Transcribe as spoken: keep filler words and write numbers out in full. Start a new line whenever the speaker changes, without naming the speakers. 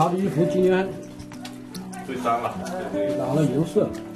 他的衣服今年
最脏了，
染了油色。